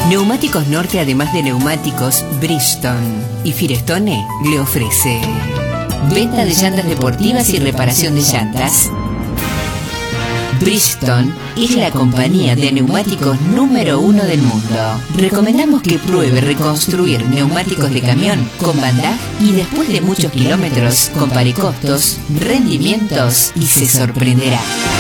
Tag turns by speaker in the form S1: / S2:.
S1: Neumáticos Norte, además de neumáticos, Bridgestone y Firestone le ofrece venta de llantas deportivas y reparación de llantas. Bridgestone es la compañía de neumáticos número 1 del mundo. Recomendamos que pruebe reconstruir neumáticos de camión con Bandaj y después de muchos kilómetros compare costos, rendimientos y se sorprenderá.